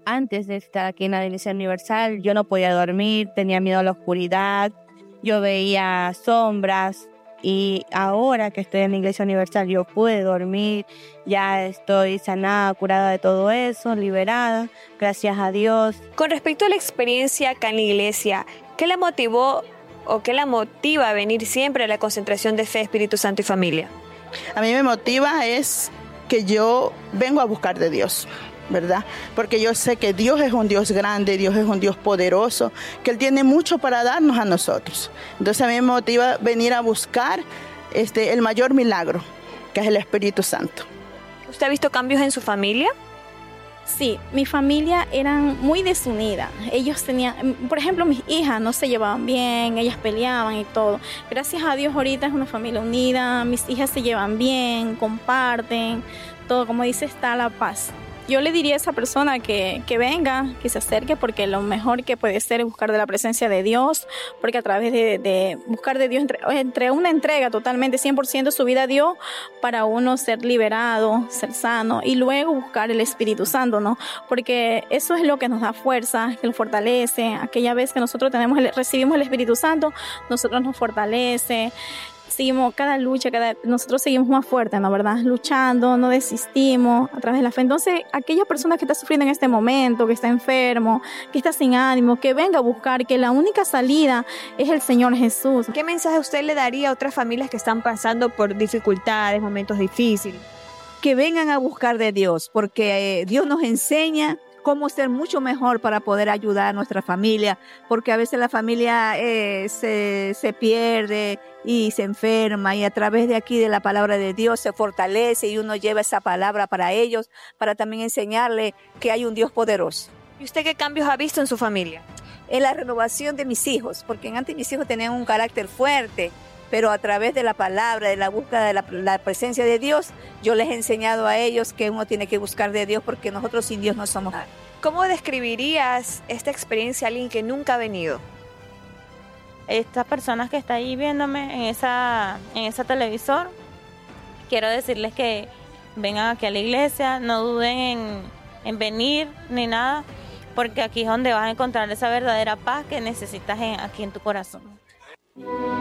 antes de estar aquí en la Iglesia Universal, yo no podía dormir, tenía miedo a la oscuridad, yo veía sombras. Y ahora que estoy en la Iglesia Universal, yo pude dormir, ya estoy sanada, curada de todo eso, liberada, gracias a Dios. Con respecto a la experiencia acá en la iglesia, ¿qué la motivó o qué la motiva a venir siempre a la concentración de fe, Espíritu Santo y familia? A mí me motiva es que yo vengo a buscar de Dios, ¿verdad? Porque yo sé que Dios es un Dios grande, Dios es un Dios poderoso, que Él tiene mucho para darnos a nosotros. Entonces a mí me motiva venir a buscar el mayor milagro, que es el Espíritu Santo. ¿Usted ha visto cambios en su familia? Sí, mi familia eran muy desunida. Ellos tenían, por ejemplo, mis hijas no se llevaban bien, ellas peleaban y todo. Gracias a Dios ahorita es una familia unida, mis hijas se llevan bien, comparten, todo, como dice, está la paz. Yo le diría a esa persona que venga, que se acerque, porque lo mejor que puede ser es buscar de la presencia de Dios, porque a través de buscar de Dios, entre una entrega totalmente 100% su vida a Dios, para uno ser liberado, ser sano, y luego buscar el Espíritu Santo, ¿no? Porque eso es lo que nos da fuerza, que nos fortalece. Aquella vez que nosotros recibimos el Espíritu Santo, nosotros nos fortalece. Seguimos cada lucha, nosotros seguimos más fuertes, ¿no? ¿Verdad? Luchando, no desistimos a través de la fe. Entonces, aquella persona que está sufriendo en este momento, que está enfermo, que está sin ánimo, que venga a buscar que la única salida es el Señor Jesús. ¿Qué mensaje usted le daría a otras familias que están pasando por dificultades, momentos difíciles? Que vengan a buscar de Dios, porque Dios nos enseña cómo ser mucho mejor para poder ayudar a nuestra familia, porque a veces la familia se pierde y se enferma, y a través de aquí de la palabra de Dios se fortalece y uno lleva esa palabra para ellos, para también enseñarle que hay un Dios poderoso. ¿Y usted qué cambios ha visto en su familia? En la renovación de mis hijos, porque antes mis hijos tenían un carácter fuerte, pero a través de la palabra, de la búsqueda de la presencia de Dios, yo les he enseñado a ellos que uno tiene que buscar de Dios, porque nosotros sin Dios no somos nada. ¿Cómo describirías esta experiencia a alguien que nunca ha venido? Estas personas que están ahí viéndome en esa televisor, quiero decirles que vengan aquí a la iglesia, no duden en venir ni nada, porque aquí es donde vas a encontrar esa verdadera paz que necesitas aquí en tu corazón.